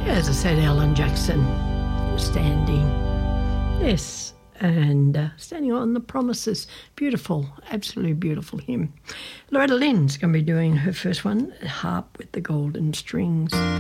As I said, Alan Jackson, Standing. Yes, and Standing on the Promises. Beautiful, absolutely beautiful hymn. Loretta Lynn's going to be doing her first one, Harp with the Golden Strings.